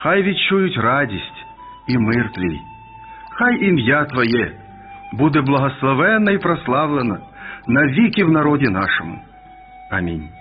Хай відчують радість і мир Твій. Хай ім'я Твоє буде благословенне і прославлене навіки в народі нашому. Амінь.